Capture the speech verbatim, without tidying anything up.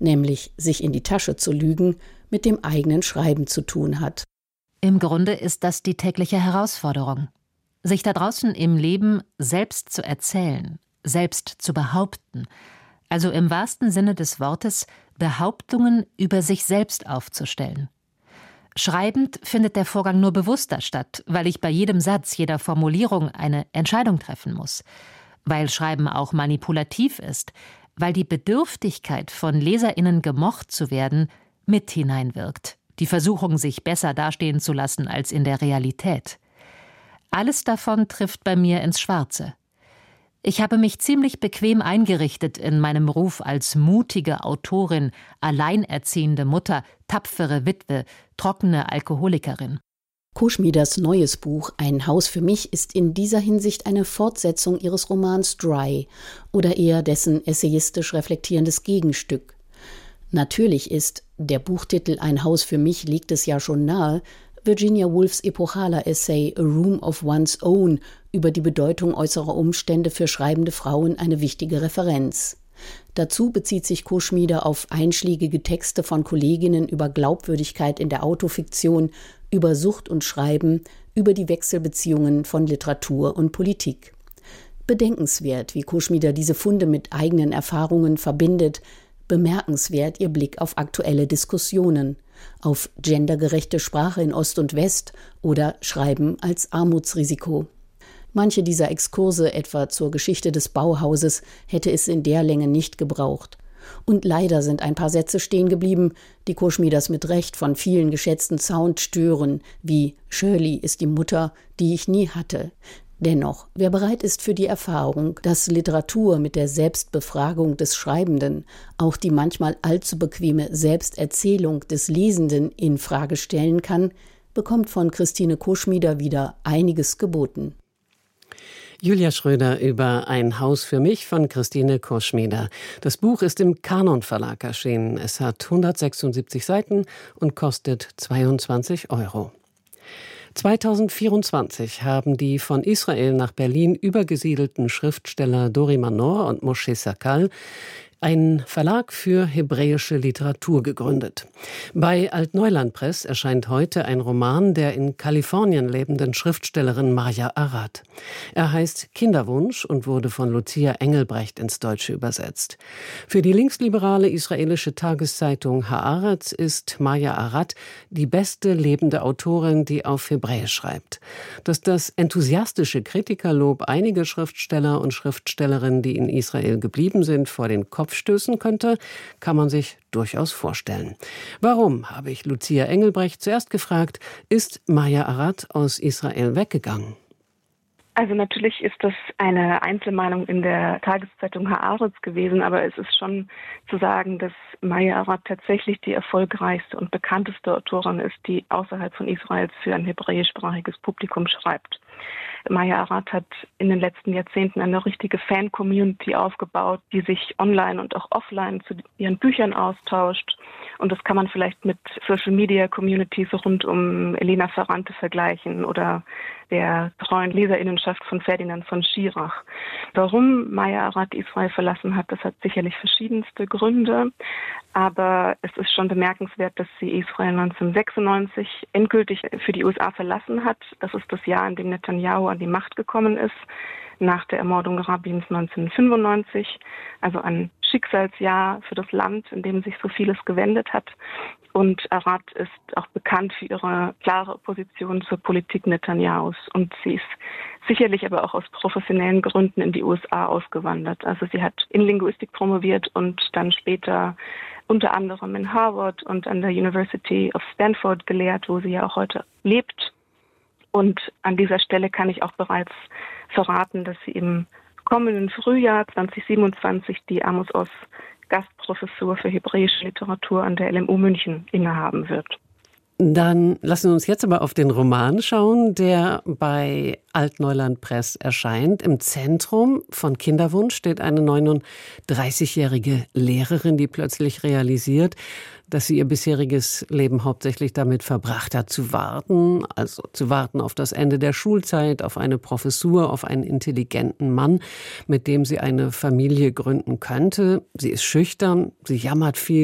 nämlich sich in die Tasche zu lügen, mit dem eigenen Schreiben zu tun hat. Im Grunde ist das die tägliche Herausforderung. Sich da draußen im Leben selbst zu erzählen, selbst zu behaupten, also im wahrsten Sinne des Wortes Behauptungen über sich selbst aufzustellen. Schreibend findet der Vorgang nur bewusster statt, weil ich bei jedem Satz, jeder Formulierung eine Entscheidung treffen muss, weil Schreiben auch manipulativ ist, weil die Bedürftigkeit, von LeserInnen gemocht zu werden, mit hineinwirkt, die Versuchung, sich besser dastehen zu lassen als in der Realität. Alles davon trifft bei mir ins Schwarze. Ich habe mich ziemlich bequem eingerichtet in meinem Ruf als mutige Autorin, alleinerziehende Mutter, tapfere Witwe, trockene Alkoholikerin. Koschmiders neues Buch »Ein Haus für mich« ist in dieser Hinsicht eine Fortsetzung ihres Romans »Dry« oder eher dessen essayistisch reflektierendes Gegenstück. Natürlich ist, der Buchtitel »Ein Haus für mich« legt es ja schon nahe, Virginia Woolfs epochaler Essay »A Room of One's Own« über die Bedeutung äußerer Umstände für schreibende Frauen eine wichtige Referenz. Dazu bezieht sich Koschmider auf einschlägige Texte von Kolleginnen über Glaubwürdigkeit in der Autofiktion, über Sucht und Schreiben, über die Wechselbeziehungen von Literatur und Politik. Bedenkenswert, wie Koschmider diese Funde mit eigenen Erfahrungen verbindet, bemerkenswert ihr Blick auf aktuelle Diskussionen, auf gendergerechte Sprache in Ost und West oder Schreiben als Armutsrisiko. Manche dieser Exkurse, etwa zur Geschichte des Bauhauses, hätte es in der Länge nicht gebraucht. Und leider sind ein paar Sätze stehen geblieben, die Koschmiders mit Recht von vielen geschätzten Sound stören, wie »Shirley ist die Mutter, die ich nie hatte«. Dennoch, wer bereit ist für die Erfahrung, dass Literatur mit der Selbstbefragung des Schreibenden auch die manchmal allzu bequeme Selbsterzählung des Lesenden in Frage stellen kann, bekommt von Christine Koschmider wieder einiges geboten. Julia Schröder über »Ein Haus für mich« von Christine Koschmider. Das Buch ist im Kanon Verlag erschienen. Es hat hundertsechsundsiebzig Seiten und kostet zweiundzwanzig Euro. zweitausendvierundzwanzig haben die von Israel nach Berlin übergesiedelten Schriftsteller Dori Manor und Moshe Sakal einen Verlag für hebräische Literatur gegründet. Bei Altneuland Press erscheint heute ein Roman der in Kalifornien lebenden Schriftstellerin Maja Arad. Er heißt Kinderwunsch und wurde von Lucia Engelbrecht ins Deutsche übersetzt. Für die linksliberale israelische Tageszeitung Haaretz ist Maja Arad die beste lebende Autorin, die auf Hebräisch schreibt. Dass das enthusiastische Kritikerlob einige Schriftsteller und Schriftstellerinnen, die in Israel geblieben sind, vor den Kopf stößen könnte, kann man sich durchaus vorstellen. Warum, habe ich Lucia Engelbrecht zuerst gefragt, ist Maja Arad aus Israel weggegangen? Also natürlich ist das eine Einzelmeinung in der Tageszeitung Haaretz gewesen, aber es ist schon zu sagen, dass Maja Arad tatsächlich die erfolgreichste und bekannteste Autorin ist, die außerhalb von Israels für ein hebräischsprachiges Publikum schreibt. Maja Arad hat in den letzten Jahrzehnten eine richtige Fan-Community aufgebaut, die sich online und auch offline zu ihren Büchern austauscht. Und das kann man vielleicht mit Social-Media-Communities rund um Elena Ferrante vergleichen oder der treuen Leserinnenschaft von Ferdinand von Schirach. Warum Maja Arad Israel verlassen hat, das hat sicherlich verschiedenste Gründe. Aber es ist schon bemerkenswert, dass sie Israel neunzehnhundertsechsundneunzig endgültig für die U S A verlassen hat. Das ist das Jahr, in dem Netanyahu an die Macht gekommen ist, nach der Ermordung Rabins neunzehnhundertfünfundneunzig. Also ein Schicksalsjahr für das Land, in dem sich so vieles gewendet hat. Und Arad ist auch bekannt für ihre klare Opposition zur Politik Netanyahus. Und sie ist sicherlich aber auch aus professionellen Gründen in die U S A ausgewandert. Also sie hat in Linguistik promoviert und dann später unter anderem in Harvard und an der University of Stanford gelehrt, wo sie ja auch heute lebt. Und an dieser Stelle kann ich auch bereits verraten, dass sie im kommenden Frühjahr zweitausendsiebenundzwanzig die Amos Oz Gastprofessur für hebräische Literatur an der L M U München innehaben wird. Dann lassen wir uns jetzt aber auf den Roman schauen, der bei Altneuland Press erscheint. Im Zentrum von Kinderwunsch steht eine neununddreißigjährige Lehrerin, die plötzlich realisiert, dass sie ihr bisheriges Leben hauptsächlich damit verbracht hat, zu warten, also zu warten auf das Ende der Schulzeit, auf eine Professur, auf einen intelligenten Mann, mit dem sie eine Familie gründen könnte. Sie ist schüchtern, sie jammert viel.